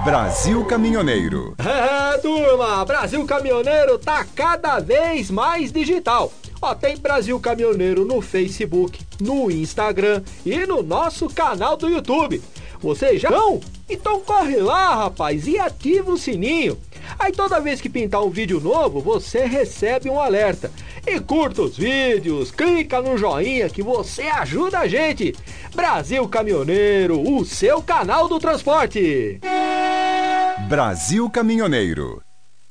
Brasil Caminhoneiro. Turma, Brasil Caminhoneiro tá cada vez mais digital. Tem Brasil Caminhoneiro no Facebook, no Instagram e no nosso canal do YouTube. Vocês já não? Então corre lá, rapaz, e ativa o sininho. Aí toda vez que pintar um vídeo novo, você recebe um alerta. E curta os vídeos, clica no joinha que você ajuda a gente. Brasil Caminhoneiro, o seu canal do transporte. Brasil Caminhoneiro.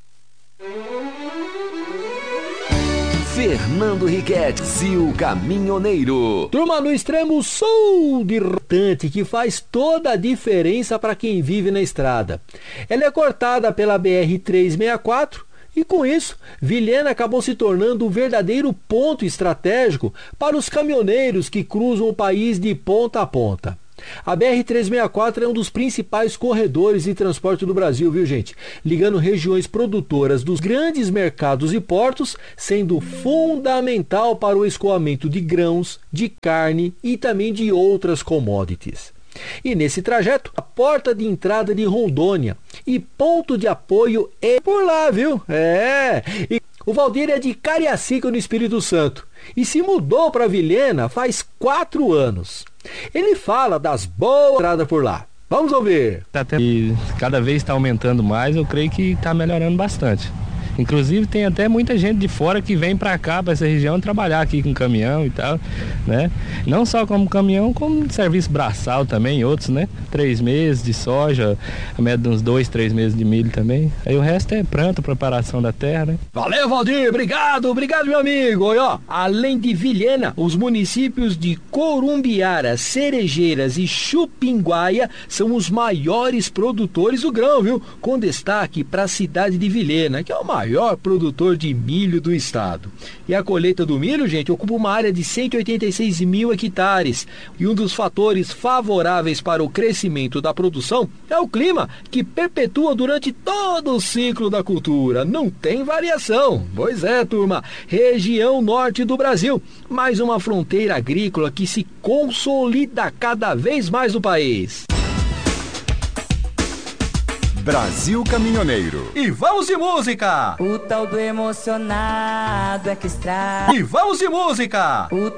Fernando Riquetti, Brasil Caminhoneiro. Turma, no extremo sul de Rotante, que faz toda a diferença para quem vive na estrada. Ela é cortada pela BR-364 e, com isso, Vilhena acabou se tornando um verdadeiro ponto estratégico para os caminhoneiros que cruzam o país de ponta a ponta. A BR-364 é um dos principais corredores de transporte do Brasil, viu, gente? Ligando regiões produtoras dos grandes mercados e portos, sendo fundamental para o escoamento de grãos, de carne e também de outras commodities. E nesse trajeto, a porta de entrada de Rondônia e ponto de apoio é por lá, viu? E o Valdir é de Cariacica, no Espírito Santo, e se mudou para Vilhena faz 4 anos. Ele fala das boas estradas por lá. Vamos ouvir. E cada vez está aumentando mais, eu creio que está melhorando bastante. Inclusive tem até muita gente de fora que vem para cá, para essa região, trabalhar aqui com caminhão e tal, né? Não só como caminhão, como serviço braçal também, outros, né? 3 meses de soja, a média de uns 2, 3 meses de milho também. Aí o resto é planta, preparação da terra, né? Valeu, Valdir, obrigado, meu amigo. E, além de Vilhena, os municípios de Corumbiara, Cerejeiras e Chupinguaia são os maiores produtores do grão, viu? Com destaque para a cidade de Vilhena, que é o maior produtor de milho do estado. E a colheita do milho, gente, ocupa uma área de 186 mil hectares. E um dos fatores favoráveis para o crescimento da produção é o clima, que perpetua durante todo o ciclo da cultura. Não tem variação. Pois é, turma. Região norte do Brasil. Mais uma fronteira agrícola que se consolida cada vez mais no país. Brasil Caminhoneiro. E vamos de música! O tal do emocionado é que estraga. E vamos de música!